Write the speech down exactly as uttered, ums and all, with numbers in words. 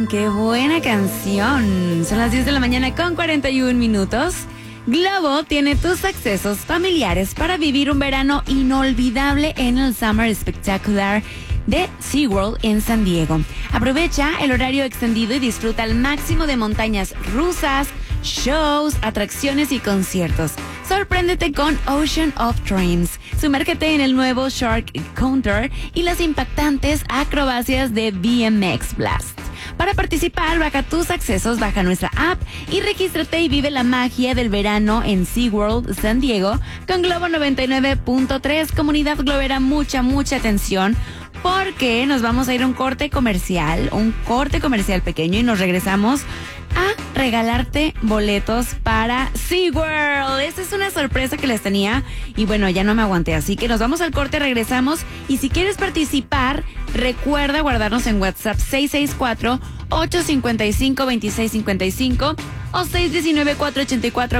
¡Qué buena canción! Son las diez de la mañana con cuarenta y un minutos. Globo tiene tus accesos familiares para vivir un verano inolvidable en el Summer Spectacular de SeaWorld en San Diego. Aprovecha el horario extendido y disfruta al máximo de montañas rusas, shows, atracciones y conciertos. Sorpréndete con Ocean of Dreams. Sumérgete en el nuevo Shark Counter y las impactantes acrobacias de B M X Blast. Para participar, baja tus accesos, baja nuestra app y regístrate y vive la magia del verano en SeaWorld San Diego con Globo noventa y nueve punto tres. Comunidad globera, mucha, mucha atención, porque nos vamos a ir a un corte comercial, un corte comercial pequeño, y nos regresamos a regalarte boletos para SeaWorld. Esta es una sorpresa que les tenía y bueno, ya no me aguanté, así que nos vamos al corte, regresamos, y si quieres participar, recuerda guardarnos en WhatsApp seis seis cuatro, ocho cinco cinco, dos seis cinco cinco o seis uno nueve, cuatro ocho cuatro